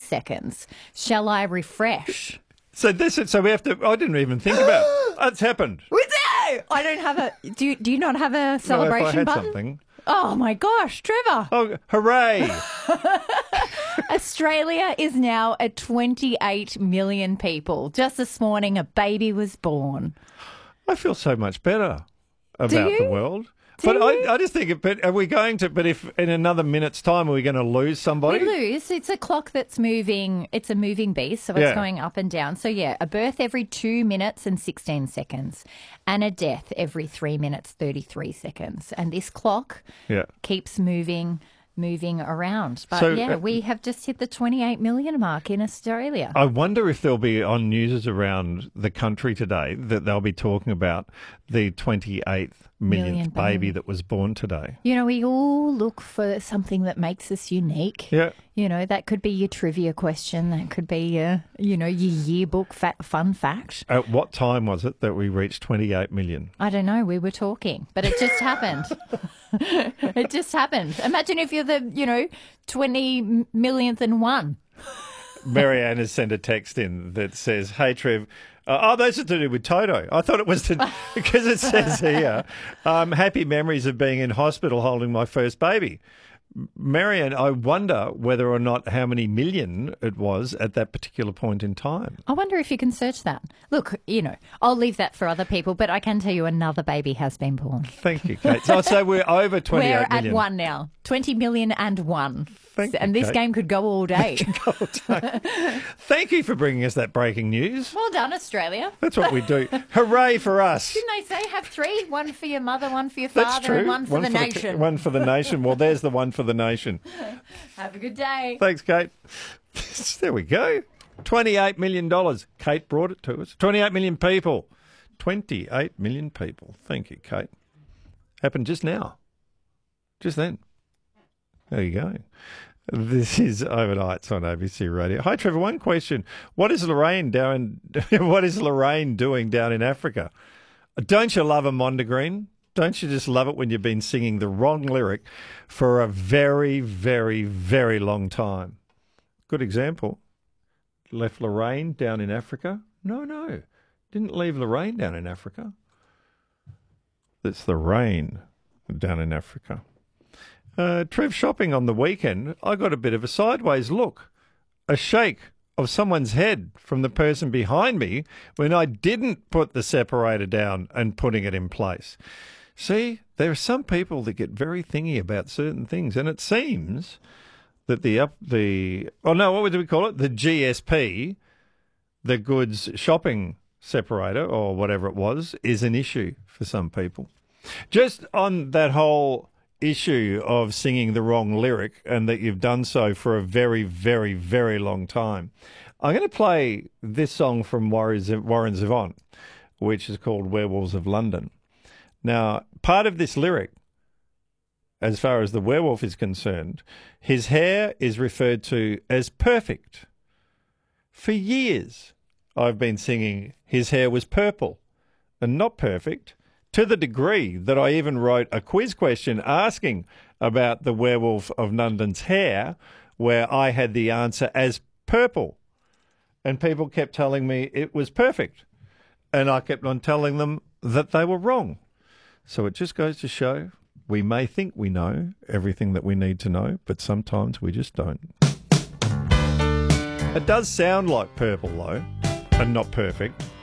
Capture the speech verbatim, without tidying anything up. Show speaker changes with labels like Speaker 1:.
Speaker 1: seconds. Shall I refresh?
Speaker 2: So this is, so we have to, I didn't even think about it. That's happened.
Speaker 1: I don't have a, do you, do you not have a
Speaker 2: No,
Speaker 1: celebration
Speaker 2: if I had
Speaker 1: button?
Speaker 2: something.
Speaker 1: Oh my gosh, Trevor.
Speaker 2: Oh, hooray.
Speaker 1: Australia is now at twenty-eight million people. Just this morning, a baby was born.
Speaker 2: I feel so much better about
Speaker 1: you?
Speaker 2: the world.
Speaker 1: Do
Speaker 2: but I,
Speaker 1: you?
Speaker 2: I just think, but are we going to, but if in another minute's time, are we going to lose somebody?
Speaker 1: We lose. It's a clock that's moving. It's a moving beast, so it's
Speaker 2: Yeah.
Speaker 1: going up and down. So, yeah, a birth every two minutes and sixteen seconds and a death every three minutes, thirty-three seconds. And this clock
Speaker 2: Yeah.
Speaker 1: keeps moving moving around. But,
Speaker 2: So,
Speaker 1: yeah,
Speaker 2: uh,
Speaker 1: we have just hit the twenty-eight million mark in Australia.
Speaker 2: I wonder if there'll be on news around the country today that they'll be talking about the twenty-eighth millionth
Speaker 1: Million
Speaker 2: baby
Speaker 1: baby.
Speaker 2: that was born today.
Speaker 1: You know, we all look for something that makes us unique.
Speaker 2: Yeah.
Speaker 1: You know, that could be your trivia question. That could be, your, you know, your yearbook fa- fun fact.
Speaker 2: At what time was it that we reached twenty-eight million?
Speaker 1: I don't know. We were talking, but it just happened. It just happened. Imagine if you're the, you know, twenty millionth and one.
Speaker 2: Marianne has sent a text in that says, "Hey Trev, uh, oh, those are to do with Toto. I thought it was to, because it says here, um, happy memories of being in hospital holding my first baby." Marianne, I wonder whether or not how many million it was at that particular point in time.
Speaker 1: I wonder if you can search that. Look, you know, I'll leave that for other people, but I can tell you another baby has been born.
Speaker 2: Thank you, Kate. So, so we're over twenty-eight
Speaker 1: We're
Speaker 2: million.
Speaker 1: at one now. twenty million and one.
Speaker 2: Thank you,
Speaker 1: and this
Speaker 2: Kate.
Speaker 1: game could go all day.
Speaker 2: Thank you for bringing us that breaking news.
Speaker 1: Well done, Australia.
Speaker 2: That's what we do. Hooray for us.
Speaker 1: Didn't they say have three? One for your mother, one for your
Speaker 2: That's
Speaker 1: father,
Speaker 2: true.
Speaker 1: and one for the
Speaker 2: the,
Speaker 1: nation.
Speaker 2: one for the nation. Well, there's the one for the nation.
Speaker 1: Have a good day.
Speaker 2: Thanks, Kate. There we go. twenty-eight million dollars. Kate brought it to us. twenty-eight million people. twenty-eight million people. Thank you, Kate. Happened just now. Just then. There you go. This is Overnights on A B C Radio. Hi, Trevor. One question. What is Lorraine down? What is Lorraine doing down in Africa? Don't you love a Mondegreen? Don't you just love it when you've been singing the wrong lyric for a very, very, very long time? Good example. Left Lorraine down in Africa? No, no. Didn't leave Lorraine down in Africa. It's the rain down in Africa. Uh, Trev, shopping on the weekend, I got a bit of a sideways look. A shake of someone's head from the person behind me when I didn't put the separator down and putting it in place. See, there are some people that get very thingy about certain things, and it seems that the up the oh no, what do we call it? The G S P, the goods shopping separator or whatever it was, is an issue for some people. Just on that whole issue of singing the wrong lyric and that you've done so for a very, very, very long time, I'm going to play this song from Warren Zevon, which is called Werewolves of London. Now, part of this lyric, as far as the werewolf is concerned, his hair is referred to as perfect. For years, I've been singing his hair was purple and not perfect, to the degree that I even wrote a quiz question asking about the werewolf of London's hair, where I had the answer as purple. And people kept telling me it was perfect. And I kept on telling them that they were wrong. So it just goes to show we may think we know everything that we need to know, but sometimes we just don't. It does sound like purple, though, and not perfect.